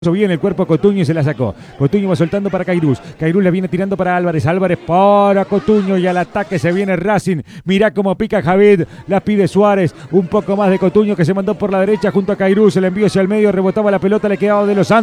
Bien el cuerpo Cotuño y se la sacó. Cotuño va soltando para Cairuz. Cairuz le viene tirando para Álvarez. Álvarez para Cotuño y al ataque se viene Racing. Mirá cómo pica Javid. La pide Suárez. Un poco más de Cotuño que se mandó por la derecha junto a Cairuz. El envío hacia el medio. Rebotaba la pelota. Le quedaba de los Santos.